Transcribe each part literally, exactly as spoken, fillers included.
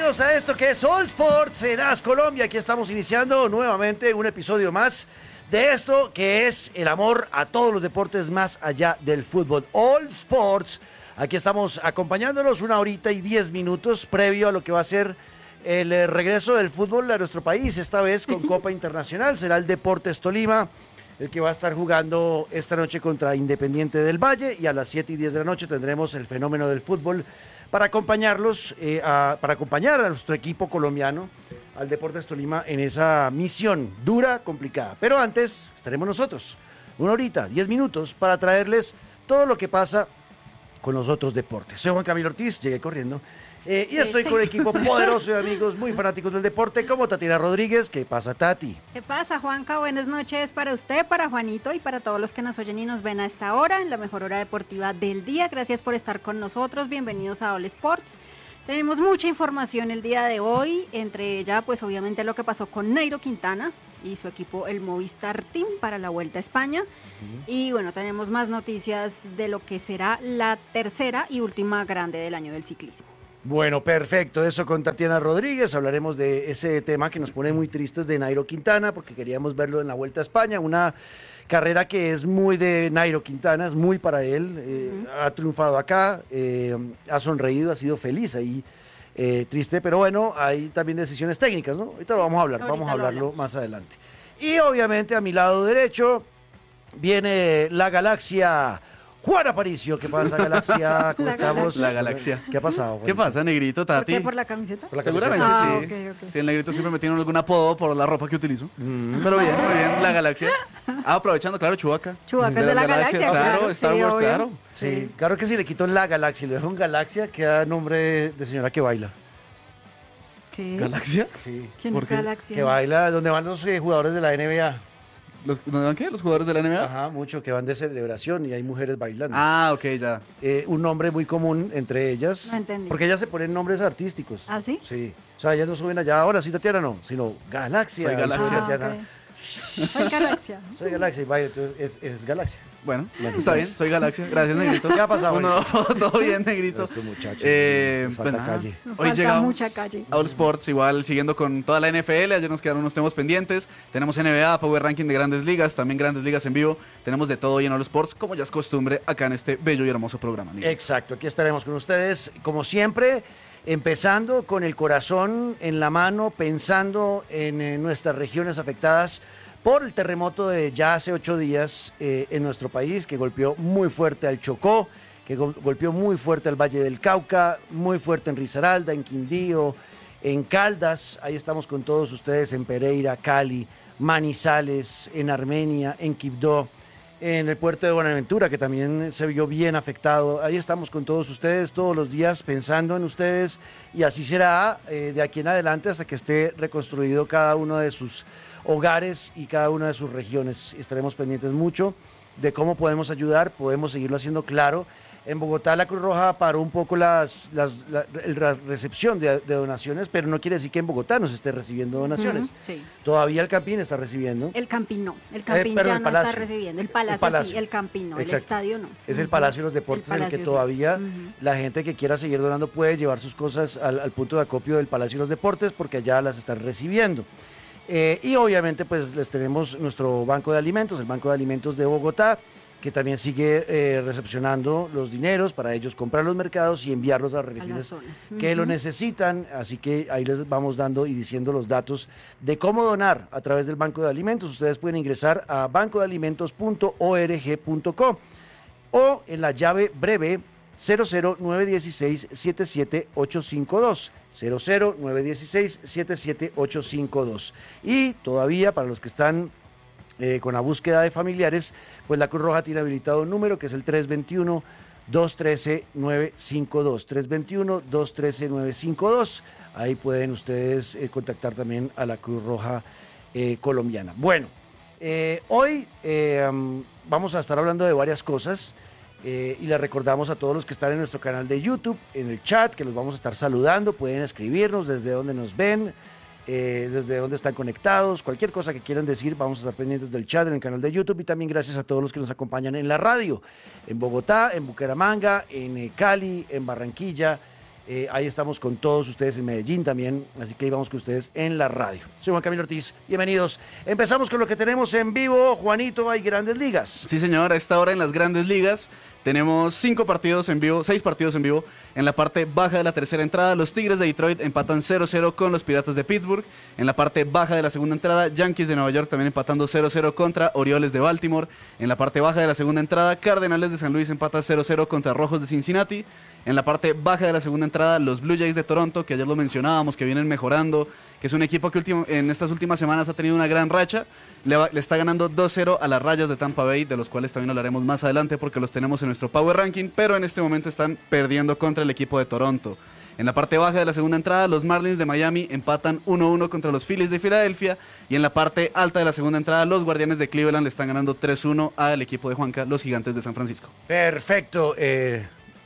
bienvenidos a esto que es All Sports en As Colombia. Aquí estamos iniciando nuevamente un episodio más de esto que es el amor a todos los deportes más allá del fútbol. All Sports, aquí estamos acompañándonos una horita y diez minutos previo a lo que va a ser el regreso del fútbol a nuestro país, esta vez con Copa Internacional. Será el Deportes Tolima el que va a estar jugando esta noche contra Independiente del Valle, y a las siete y diez de la noche tendremos el fenómeno del fútbol para acompañarlos, eh, a, para acompañar a nuestro equipo colombiano, al Deportes Tolima, en esa misión dura, complicada. Pero antes estaremos nosotros, una horita, diez minutos, para traerles todo lo que pasa con los otros deportes. Soy Juan Camilo Ortiz, llegué corriendo, eh, y estoy con un equipo poderoso de amigos muy fanáticos del deporte, como Tatiana Rodríguez. ¿Qué pasa, Tati? ¿Qué pasa, Juanca? Buenas noches para usted, para Juanito y para todos los que nos oyen y nos ven a esta hora, en la mejor hora deportiva del día. Gracias por estar con nosotros, bienvenidos a All Sports. Tenemos mucha información el día de hoy, entre ella, pues obviamente lo que pasó con Nairo Quintana y su equipo, el Movistar Team, para la Vuelta a España. Uh-huh. Y bueno, tenemos más noticias de lo que será la tercera y última grande del año del ciclismo. Bueno, perfecto, eso con Tatiana Rodríguez. Hablaremos de ese tema que nos pone muy tristes de Nairo Quintana, porque queríamos verlo en la Vuelta a España, una carrera que es muy de Nairo Quintana, es muy para él, eh, uh-huh. ha triunfado acá, eh, ha sonreído, ha sido feliz ahí, eh, triste, pero bueno, hay también decisiones técnicas, ¿no? Ahorita lo vamos a hablar, Ahorita vamos a hablarlo más adelante. Y obviamente a mi lado derecho viene la galaxia Juan Aparicio. ¿Qué pasa, Galaxia? ¿Cómo la estamos? Galaxia. La Galaxia. ¿Qué ha pasado, Juanito? ¿Qué pasa, Negrito, Tati? ¿Por qué? ¿Por la camiseta? ¿Por la Seguramente ah, sí. Okay, okay. Sí, el Negrito siempre me tiene algún apodo por la ropa que utilizo. Mm. Pero bien, muy bien. La Galaxia. Ah, aprovechando, claro, Chewbacca. Chewbacca es de la Galaxia, Claro, claro, Star sí, Wars, obvio. claro. Sí, Sí. claro que si le quito la Galaxia y le dejo un Galaxia, queda nombre de señora que baila. ¿Qué? ¿Galaxia? Sí. ¿Quién ¿Por es qué? Galaxia? Que baila donde van los eh, jugadores de la N B A. ¿Los, ¿Dónde van qué? ¿Los jugadores de la N B A? Ajá, mucho, que van de celebración y hay mujeres bailando. Ah, ok, ya. Eh, un nombre muy común entre ellas. No entendí. Porque ellas se ponen nombres artísticos. ¿Ah, sí? Sí. O sea, ellas no suben allá, ahora sí, Tatiana, no, sino Galaxia. Soy Galaxia. Soy Ah, Tatiana. okay. Soy Galaxia. Soy Galaxia y baila, entonces es, es Galaxia. Bueno, Bueno, está pues. bien, soy Galaxia. Gracias, Negrito. ¿Qué ha pasado No, hoy? todo bien, Negrito. Estos muchachos, Eh, les pues falta nada, calle. Nos hoy falta llegamos mucha calle. a All Sports, igual siguiendo con toda la N F L. Ayer nos quedaron unos temas pendientes. Tenemos N B A, Power Ranking de Grandes Ligas, también Grandes Ligas en vivo. Tenemos de todo hoy en All Sports, como ya es costumbre acá en este bello y hermoso programa. Negrito. Exacto, aquí estaremos con ustedes, como siempre, empezando con el corazón en la mano, pensando en, en nuestras regiones afectadas por el terremoto de ya hace ocho días eh, en nuestro país, que golpeó muy fuerte al Chocó, que go- golpeó muy fuerte al Valle del Cauca, muy fuerte en Risaralda, en Quindío, en Caldas. Ahí estamos con todos ustedes, en Pereira, Cali, Manizales, en Armenia, en Quibdó, en el puerto de Buenaventura, que también se vio bien afectado. Ahí estamos con todos ustedes todos los días, pensando en ustedes, y así será eh, de aquí en adelante hasta que esté reconstruido cada uno de sus hogares y cada una de sus regiones. Estaremos pendientes mucho de cómo podemos ayudar, podemos seguirlo haciendo, claro. En Bogotá la Cruz Roja paró un poco las, las, la, la recepción de, de donaciones, pero no quiere decir que en Bogotá no se esté recibiendo donaciones. Uh-huh, sí. Todavía el Campín está recibiendo. El Campín no, el Campín Eh, perdón, ya el no Palacio. está recibiendo. El Palacio, El Palacio. sí, el Campín no, Exacto. el estadio no. Es el Uh-huh. Palacio de los Deportes El en el que Palacio, sí. todavía Uh-huh. la gente que quiera seguir donando puede llevar sus cosas al, al punto de acopio del Palacio de los Deportes, porque allá las están recibiendo. Eh, y obviamente pues les tenemos nuestro banco de alimentos, el Banco de Alimentos de Bogotá, que también sigue eh, recepcionando los dineros para ellos comprar los mercados y enviarlos a las A las regiones zonas. que lo Uh-huh. necesitan. Así que ahí les vamos dando y diciendo los datos de cómo donar a través del Banco de Alimentos. Ustedes pueden ingresar a banco de alimentos punto org punto co o en la llave breve cero cero nueve uno seis siete siete ocho cinco dos, cero cero nueve uno seis siete siete ocho cinco dos. Y todavía para los que están eh, con la búsqueda de familiares, pues la Cruz Roja tiene habilitado un número que es el tres dos uno, dos uno tres, nueve cinco dos, tres dos uno, dos uno tres, nueve cinco dos. Ahí pueden ustedes eh, contactar también a la Cruz Roja eh, colombiana. Bueno, eh, hoy eh, um, vamos a estar hablando de varias cosas. Eh, y les recordamos a todos los que están en nuestro canal de YouTube, en el chat, que los vamos a estar saludando. Pueden escribirnos desde donde nos ven, eh, desde donde están conectados, cualquier cosa que quieran decir. Vamos a estar pendientes del chat en el canal de YouTube, y también gracias a todos los que nos acompañan en la radio, en Bogotá, en Bucaramanga, en eh, Cali, en Barranquilla, Eh, ahí estamos con todos ustedes en Medellín también, así que ahí vamos con ustedes en la radio. Soy Juan Camilo Ortiz, bienvenidos. Empezamos con lo que tenemos en vivo. Juanito, hay Grandes Ligas. Sí, señor, a esta hora en las Grandes Ligas tenemos cinco partidos en vivo, seis partidos en vivo. En la parte baja de la tercera entrada, los Tigres de Detroit empatan cero cero con los Piratas de Pittsburgh. En la parte baja de la segunda entrada, Yankees de Nueva York también empatando cero cero contra Orioles de Baltimore. En la parte baja de la segunda entrada, Cardenales de San Luis empata cero cero contra Rojos de Cincinnati. En la parte baja de la segunda entrada, los Blue Jays de Toronto, que ayer lo mencionábamos, que vienen mejorando, que es un equipo que último, en estas últimas semanas ha tenido una gran racha, le, va, le está ganando dos cero a las Rayas de Tampa Bay, de los cuales también hablaremos más adelante porque los tenemos en nuestro Power Ranking, pero en este momento están perdiendo contra el equipo de Toronto. En la parte baja de la segunda entrada, los Marlins de Miami empatan uno uno contra los Phillies de Filadelfia, y en la parte alta de la segunda entrada, los Guardianes de Cleveland le están ganando tres uno al equipo de Juanca, los Gigantes de San Francisco. Perfecto. Eh...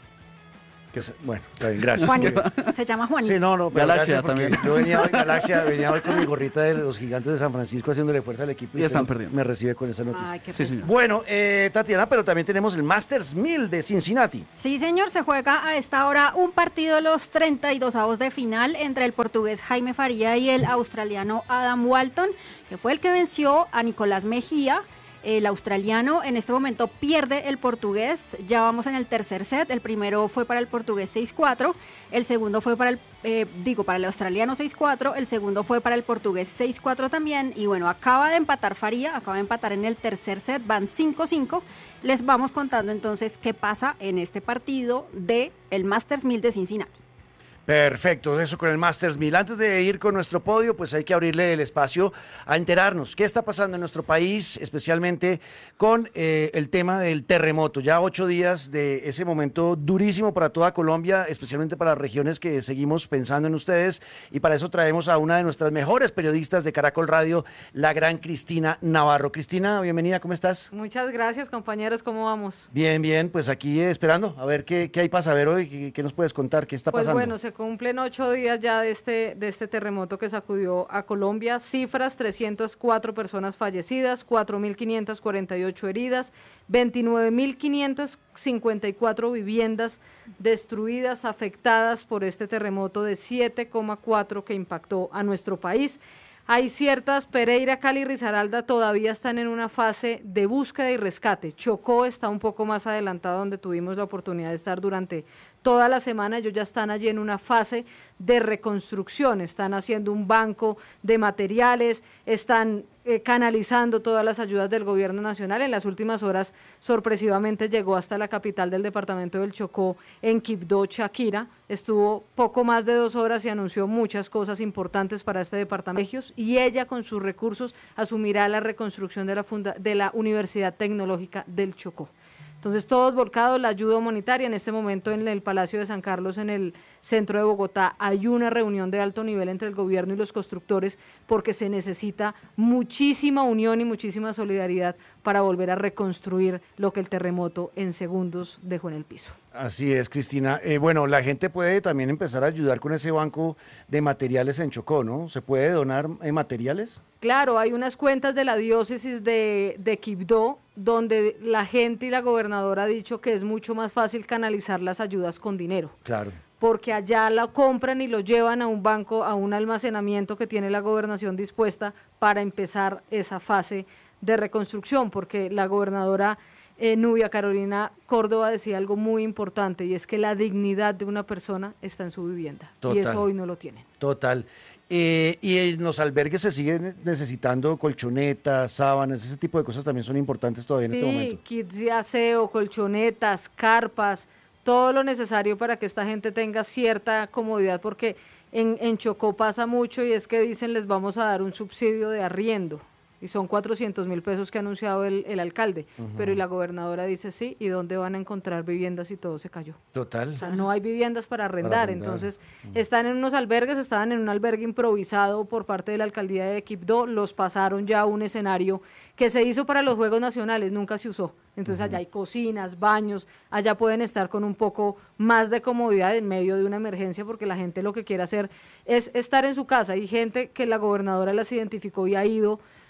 Que se, bueno, está bien, gracias. Juanito, se llama Juanito. Sí, no, no, pero Galaxia también. Yo venía hoy, Galaxia, venía hoy con mi gorrita de los Gigantes de San Francisco haciéndole fuerza al equipo. Y, y están perdiendo. Me recibe con esa noticia. Ay, qué sí, pesado. Bueno, eh, Tatiana, pero también tenemos el Masters mil de Cincinnati. Sí, señor, se juega a esta hora un partido de los treinta y dos avos de final entre el portugués Jaime Faría y el australiano Adam Walton, que fue el que venció a Nicolás Mejía. El australiano en este momento pierde el portugués, ya vamos en el tercer set, el primero fue para el portugués seis cuatro, el segundo fue para el, eh, digo, para el australiano seis cuatro, el segundo fue para el portugués seis cuatro también, y bueno, acaba de empatar Faría, acaba de empatar en el tercer set, van cinco cinco, les vamos contando entonces qué pasa en este partido de el Masters mil de Cincinnati. Perfecto, eso con el Masters mil. Antes de ir con nuestro podio, pues hay que abrirle el espacio a enterarnos qué está pasando en nuestro país, especialmente con eh, el tema del terremoto. Ya ocho días de ese momento durísimo para toda Colombia, especialmente para las regiones que seguimos pensando en ustedes. Y para eso traemos a una de nuestras mejores periodistas de Caracol Radio, la gran Cristina Navarro. Cristina, bienvenida, ¿cómo estás? Muchas gracias, compañeros, ¿cómo vamos? Bien, bien, pues aquí eh, esperando a ver qué, qué hay para saber hoy, qué, qué nos puedes contar, qué está pues pasando. Bueno, se cumplen ocho días ya de este, de este terremoto que sacudió a Colombia. Cifras: trescientas cuatro personas fallecidas, cuatro mil quinientas cuarenta y ocho heridas, veintinueve mil quinientas cincuenta y cuatro viviendas destruidas, afectadas por este terremoto de siete coma cuatro que impactó a nuestro país. Hay ciertas, Pereira, Cali y Risaralda todavía están en una fase de búsqueda y rescate. Chocó está un poco más adelantado, donde tuvimos la oportunidad de estar durante toda la semana. Ellos ya están allí en una fase de reconstrucción, están haciendo un banco de materiales, están eh, canalizando todas las ayudas del gobierno nacional. En las últimas horas, sorpresivamente, llegó hasta la capital del departamento del Chocó, en Quibdó, Shakira. Estuvo poco más de dos horas y anunció muchas cosas importantes para este departamento. Y ella, con sus recursos, asumirá la reconstrucción de la, funda de la Universidad Tecnológica del Chocó. Entonces, todos volcados, la ayuda humanitaria. En este momento, en el Palacio de San Carlos, en el centro de Bogotá, hay una reunión de alto nivel entre el gobierno y los constructores, porque se necesita muchísima unión y muchísima solidaridad para volver a reconstruir lo que el terremoto en segundos dejó en el piso. Así es, Cristina. Eh, bueno, la gente puede también empezar a ayudar con ese banco de materiales en Chocó, ¿no? ¿Se puede donar eh, materiales? Claro, hay unas cuentas de la diócesis de, de Quibdó, donde la gente y la gobernadora ha dicho que es mucho más fácil canalizar las ayudas con dinero. Claro. Porque allá la compran y lo llevan a un banco, a un almacenamiento que tiene la gobernación dispuesta para empezar esa fase de reconstrucción, porque la gobernadora eh, Nubia Carolina Córdoba decía algo muy importante, y es que la dignidad de una persona está en su vivienda. Total. Y eso hoy no lo tienen. Total. Eh, y en los albergues se siguen necesitando colchonetas, sábanas, ese tipo de cosas también son importantes todavía en sí, este momento. Sí, kits de aseo, colchonetas, carpas, todo lo necesario para que esta gente tenga cierta comodidad, porque en, en Chocó pasa mucho, y es que dicen les vamos a dar un subsidio de arriendo, y son cuatrocientos mil pesos que ha anunciado el, el alcalde, uh-huh. Pero y la gobernadora dice sí, ¿y dónde van a encontrar viviendas si todo se cayó? Total. O sea, no hay viviendas para arrendar, para arrendar. Entonces uh-huh. Están en unos albergues, estaban en un albergue improvisado por parte de la alcaldía de Quibdó, los pasaron ya a un escenario que se hizo para los Juegos Nacionales, nunca se usó. Entonces uh-huh. Allá hay cocinas, baños, allá pueden estar con un poco más de comodidad en medio de una emergencia, porque la gente lo que quiere hacer es estar en su casa. Hay gente que la gobernadora las identificó y ha ido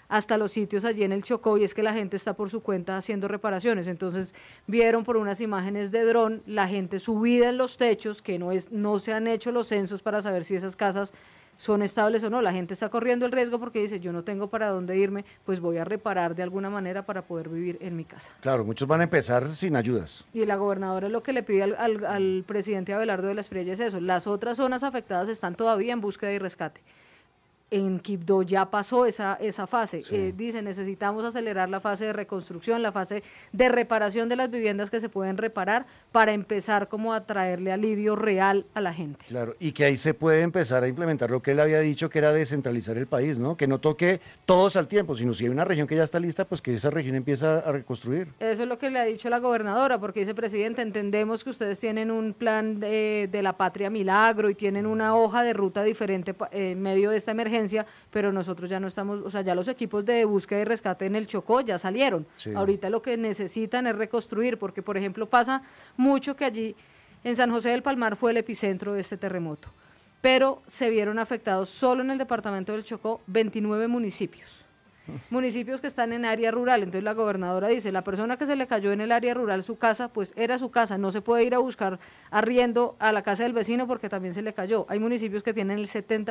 hasta los sitios allí en el Chocó, y es que la gente está por su cuenta haciendo reparaciones. Entonces vieron por unas imágenes de dron la gente subida en los techos, que no, es, no se han hecho los censos para saber si esas casas son estables o no. La gente está corriendo el riesgo porque dice, yo no tengo para dónde irme, pues voy a reparar de alguna manera para poder vivir en mi casa. Claro, muchos van a empezar sin ayudas. Y la gobernadora lo que le pide al, al, al presidente Abelardo de la Espriella es eso. Las otras zonas afectadas están todavía en búsqueda y rescate. En Quibdó ya pasó esa, esa fase. Sí. Eh, dice, necesitamos acelerar la fase de reconstrucción, la fase de reparación de las viviendas que se pueden reparar para empezar como a traerle alivio real a la gente. Claro, y que ahí se puede empezar a implementar lo que él había dicho, que era descentralizar el país, ¿no? Que no toque todos al tiempo, sino si hay una región que ya está lista, pues que esa región empieza a reconstruir. Eso es lo que le ha dicho la gobernadora, porque dice, presidente, entendemos que ustedes tienen un plan de, de la Patria Milagro y tienen una hoja de ruta diferente eh, en medio de esta emergencia, pero nosotros ya no estamos, o sea, ya los equipos de búsqueda y rescate en el Chocó ya salieron. Sí. Ahorita lo que necesitan es reconstruir, porque por ejemplo pasa mucho que allí en San José del Palmar fue el epicentro de este terremoto, pero se vieron afectados solo en el departamento del Chocó veintinueve municipios. Municipios que están en área rural. Entonces la gobernadora dice, la persona que se le cayó en el área rural su casa, pues era su casa, no se puede ir a buscar arriendo a la casa del vecino porque también se le cayó. Hay municipios que tienen el setenta